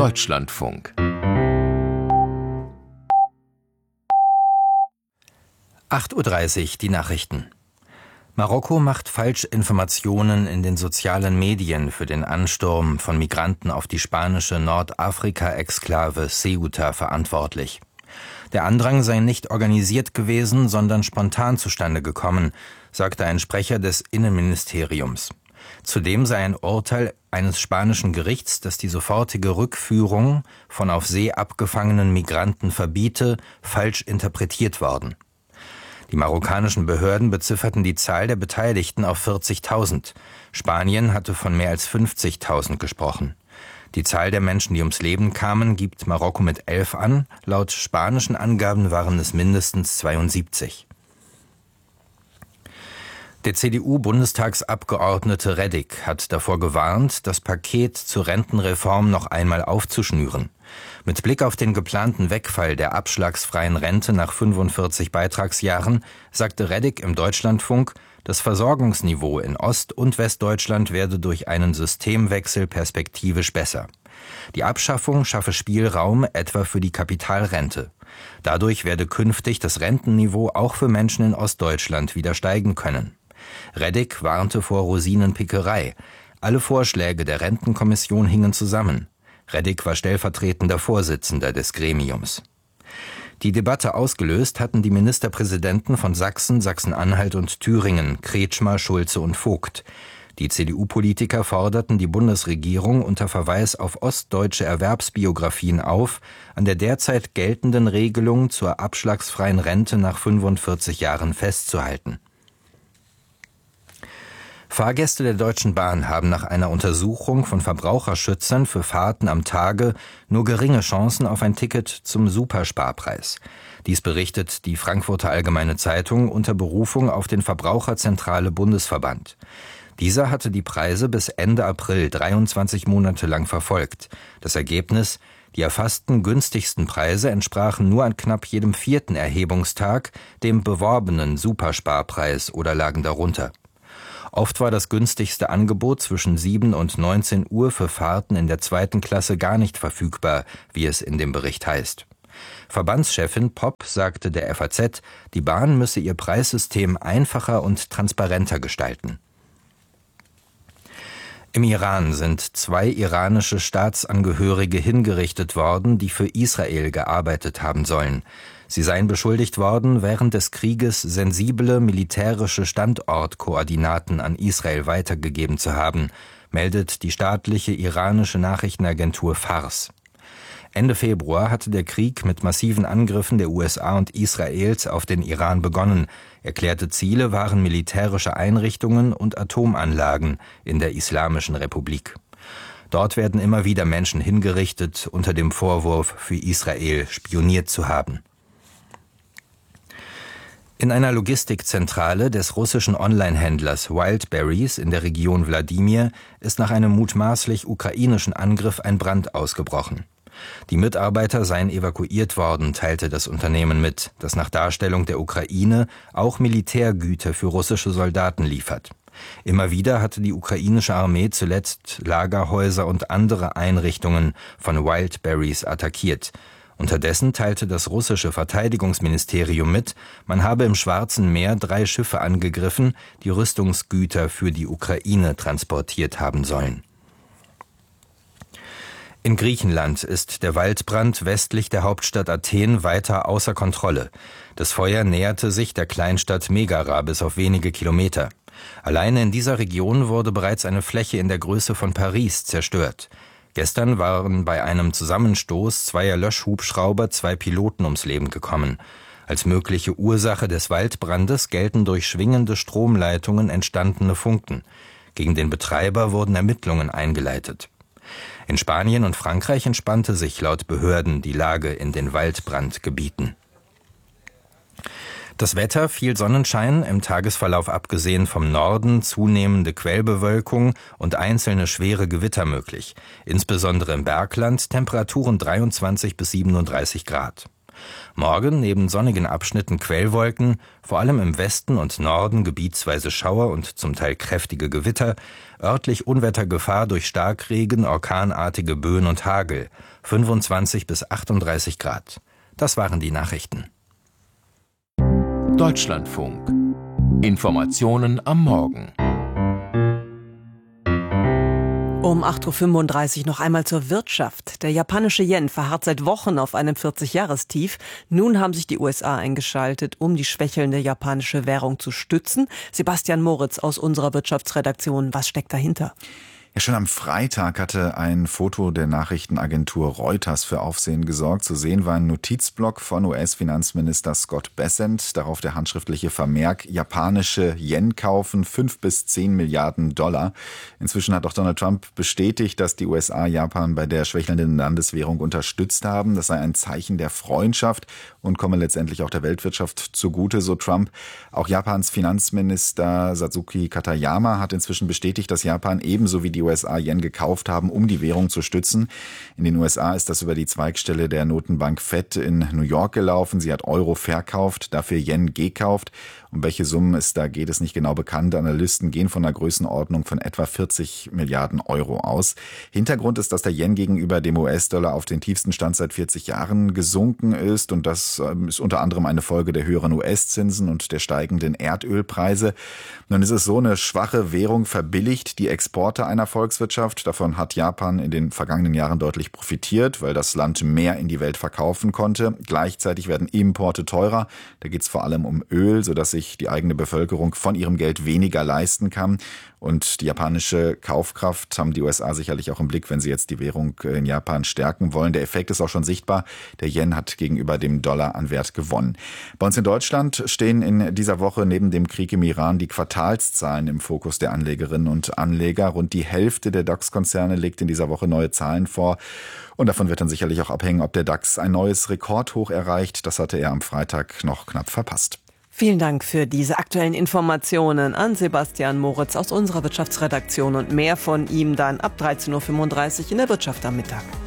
Deutschlandfunk 8:30 Uhr, die Nachrichten. Marokko macht Falschinformationen in den sozialen Medien für den Ansturm von Migranten auf die spanische Nordafrika-Exklave Ceuta verantwortlich. Der Andrang sei nicht organisiert gewesen, sondern spontan zustande gekommen, sagte ein Sprecher des Innenministeriums. Zudem sei ein Urteil eines spanischen Gerichts, das die sofortige Rückführung von auf See abgefangenen Migranten verbiete, falsch interpretiert worden. Die marokkanischen Behörden bezifferten die Zahl der Beteiligten auf 40.000. Spanien hatte von mehr als 50.000 gesprochen. Die Zahl der Menschen, die ums Leben kamen, gibt Marokko mit 11 an. Laut spanischen Angaben waren es mindestens 72. Der CDU-Bundestagsabgeordnete Reddick hat davor gewarnt, das Paket zur Rentenreform noch einmal aufzuschnüren. Mit Blick auf den geplanten Wegfall der abschlagsfreien Rente nach 45 Beitragsjahren sagte Reddick im Deutschlandfunk, das Versorgungsniveau in Ost- und Westdeutschland werde durch einen Systemwechsel perspektivisch besser. Die Abschaffung schaffe Spielraum etwa für die Kapitalrente. Dadurch werde künftig das Rentenniveau auch für Menschen in Ostdeutschland wieder steigen können. Reddick warnte vor Rosinenpickerei. Alle Vorschläge der Rentenkommission hingen zusammen. Reddick war stellvertretender Vorsitzender des Gremiums. Die Debatte ausgelöst hatten die Ministerpräsidenten von Sachsen, Sachsen-Anhalt und Thüringen, Kretschmer, Schulze und Vogt. Die CDU-Politiker forderten die Bundesregierung unter Verweis auf ostdeutsche Erwerbsbiografien auf, an der derzeit geltenden Regelung zur abschlagsfreien Rente nach 45 Jahren festzuhalten. Fahrgäste der Deutschen Bahn haben nach einer Untersuchung von Verbraucherschützern für Fahrten am Tage nur geringe Chancen auf ein Ticket zum Supersparpreis. Dies berichtet die Frankfurter Allgemeine Zeitung unter Berufung auf den Verbraucherzentrale Bundesverband. Dieser hatte die Preise bis Ende April 23 Monate lang verfolgt. Das Ergebnis: Die erfassten günstigsten Preise entsprachen nur an knapp jedem 4. Erhebungstag dem beworbenen Supersparpreis oder lagen darunter. Oft war das günstigste Angebot zwischen 7 und 19 Uhr für Fahrten in der 2. Klasse gar nicht verfügbar, wie es in dem Bericht heißt. Verbandschefin Popp sagte der FAZ, die Bahn müsse ihr Preissystem einfacher und transparenter gestalten. Im Iran sind 2 iranische Staatsangehörige hingerichtet worden, die für Israel gearbeitet haben sollen. Sie seien beschuldigt worden, während des Krieges sensible militärische Standortkoordinaten an Israel weitergegeben zu haben, meldet die staatliche iranische Nachrichtenagentur Fars. Ende Februar hatte der Krieg mit massiven Angriffen der USA und Israels auf den Iran begonnen. Erklärte Ziele waren militärische Einrichtungen und Atomanlagen in der Islamischen Republik. Dort werden immer wieder Menschen hingerichtet unter dem Vorwurf, für Israel spioniert zu haben. In einer Logistikzentrale des russischen Online-Händlers Wildberries in der Region Wladimir ist nach einem mutmaßlich ukrainischen Angriff ein Brand ausgebrochen. Die Mitarbeiter seien evakuiert worden, teilte das Unternehmen mit, das nach Darstellung der Ukraine auch Militärgüter für russische Soldaten liefert. Immer wieder hatte die ukrainische Armee zuletzt Lagerhäuser und andere Einrichtungen von Wildberries attackiert. Unterdessen teilte das russische Verteidigungsministerium mit, man habe im Schwarzen Meer 3 Schiffe angegriffen, die Rüstungsgüter für die Ukraine transportiert haben sollen. In Griechenland ist der Waldbrand westlich der Hauptstadt Athen weiter außer Kontrolle. Das Feuer näherte sich der Kleinstadt Megara bis auf wenige Kilometer. Alleine in dieser Region wurde bereits eine Fläche in der Größe von Paris zerstört. Gestern waren bei einem Zusammenstoß 2 Löschhubschrauber 2 Piloten ums Leben gekommen. Als mögliche Ursache des Waldbrandes gelten durch schwingende Stromleitungen entstandene Funken. Gegen den Betreiber wurden Ermittlungen eingeleitet. In Spanien und Frankreich entspannte sich laut Behörden die Lage in den Waldbrandgebieten. Das Wetter: viel Sonnenschein, im Tagesverlauf abgesehen vom Norden zunehmende Quellbewölkung und einzelne schwere Gewitter möglich. Insbesondere im Bergland Temperaturen 23 bis 37 Grad. Morgen neben sonnigen Abschnitten Quellwolken, vor allem im Westen und Norden gebietsweise Schauer und zum Teil kräftige Gewitter, örtlich Unwettergefahr durch Starkregen, orkanartige Böen und Hagel, 25 bis 38 Grad. Das waren die Nachrichten. Deutschlandfunk. Informationen am Morgen. Um 8.35 Uhr noch einmal zur Wirtschaft. Der japanische Yen verharrt seit Wochen auf einem 40-Jahrestief. Nun haben sich die USA eingeschaltet, um die schwächelnde japanische Währung zu stützen. Sebastian Moritz aus unserer Wirtschaftsredaktion, was steckt dahinter? Ja, schon am Freitag hatte ein Foto der Nachrichtenagentur Reuters für Aufsehen gesorgt. Zu sehen war ein Notizblock von US-Finanzminister Scott Bessent. Darauf der handschriftliche Vermerk: japanische Yen kaufen 5 bis 10 Milliarden $. Inzwischen hat auch Donald Trump bestätigt, dass die USA Japan bei der schwächelnden Landeswährung unterstützt haben. Das sei ein Zeichen der Freundschaft und komme letztendlich auch der Weltwirtschaft zugute, so Trump. Auch Japans Finanzminister Satsuki Katayama hat inzwischen bestätigt, dass Japan ebenso wie die USA Yen gekauft haben, um die Währung zu stützen. In den USA ist das über die Zweigstelle der Notenbank Fed in New York gelaufen. Sie hat Euro verkauft, dafür Yen gekauft. Um welche Summen es da geht, ist nicht genau bekannt. Analysten gehen von einer Größenordnung von etwa 40 Milliarden Euro aus. Hintergrund ist, dass der Yen gegenüber dem US-Dollar auf den tiefsten Stand seit 40 Jahren gesunken ist. Und das ist unter anderem eine Folge der höheren US-Zinsen und der steigenden Erdölpreise. Nun ist es so, eine schwache Währung verbilligt die Exporte einer Volkswirtschaft. Davon hat Japan in den vergangenen Jahren deutlich profitiert, weil das Land mehr in die Welt verkaufen konnte. Gleichzeitig werden Importe teurer. Da geht es vor allem um Öl, sodass sich die eigene Bevölkerung von ihrem Geld weniger leisten kann. Und die japanische Kaufkraft haben die USA sicherlich auch im Blick, wenn sie jetzt die Währung in Japan stärken wollen. Der Effekt ist auch schon sichtbar. Der Yen hat gegenüber dem Dollar an Wert gewonnen. Bei uns in Deutschland stehen in dieser Woche neben dem Krieg im Iran die Quartalszahlen im Fokus der Anlegerinnen und Anleger. Rund die Hälfte der DAX-Konzerne legt in dieser Woche neue Zahlen vor. Und davon wird dann sicherlich auch abhängen, ob der DAX ein neues Rekordhoch erreicht. Das hatte er am Freitag noch knapp verpasst. Vielen Dank für diese aktuellen Informationen an Sebastian Moritz aus unserer Wirtschaftsredaktion und mehr von ihm dann ab 13.35 Uhr in der Wirtschaft am Mittag.